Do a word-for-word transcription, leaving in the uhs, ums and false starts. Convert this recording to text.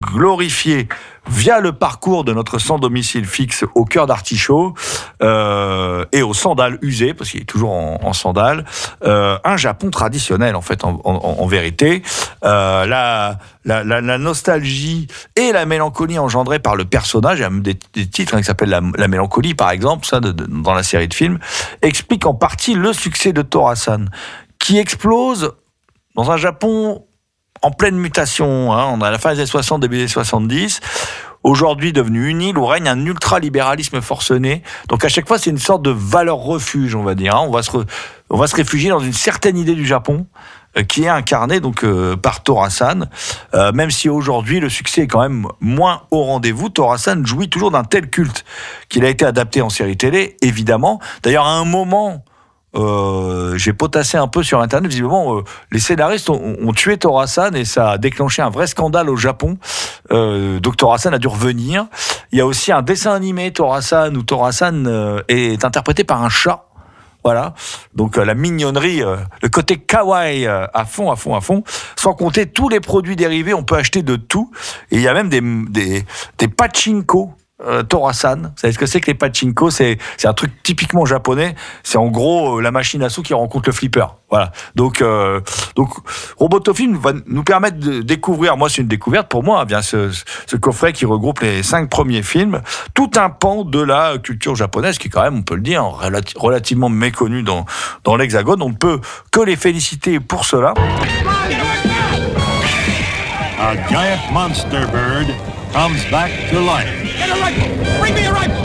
glorifier via le parcours de notre sans domicile fixe au cœur d'artichaut euh, et aux sandales usées, parce qu'il est toujours en, en sandales, euh, un Japon traditionnel en fait, en, en, en vérité. Euh, la, la, la, la nostalgie et la mélancolie engendrée par le personnage, il y a même des, des titres hein, qui s'appellent la, la mélancolie par exemple, ça de, de, dans la série de films, expliquent en partie le succès de Tora-san, qui explose dans un Japon en pleine mutation, hein. On est à la fin des années soixante, début des années soixante-dix, aujourd'hui devenu une île où règne un ultralibéralisme forcené. Donc à chaque fois, c'est une sorte de valeur refuge, on va dire. Hein. On va se, re, on va se réfugier dans une certaine idée du Japon euh, qui est incarnée donc euh, par Tora-san. Euh, même si aujourd'hui le succès est quand même moins au rendez-vous, Tora-san jouit toujours d'un tel culte qu'il a été adapté en série télé, évidemment. D'ailleurs, à un moment. Euh, j'ai potassé un peu sur internet, visiblement euh, les scénaristes ont, ont tué Tora-san et ça a déclenché un vrai scandale au Japon. euh, donc Tora-san a dû revenir. Il y a aussi un dessin animé Tora-san où Tora-san euh, est interprété par un chat. Voilà, donc euh, la mignonnerie, euh, le côté kawaii euh, à fond, à fond, à fond. Sans compter tous les produits dérivés, on peut acheter de tout. Et il y a même des, des, des pachinko. Euh, Tora-san, vous savez ce que c'est que les pachinko? C'est, c'est un truc typiquement japonais. C'est en gros euh, la machine à sous qui rencontre le flipper. Voilà. Donc, euh, donc Robotofilm va nous permettre de découvrir. Moi, c'est une découverte pour moi. Hein, bien ce, ce coffret qui regroupe les cinq premiers films, tout un pan de la culture japonaise qui, quand même, on peut le dire, relati- relativement méconnu dans dans l'Hexagone. On ne peut que les féliciter pour cela. A giant monster bird comes back to life. Get a rifle! Bring me a rifle!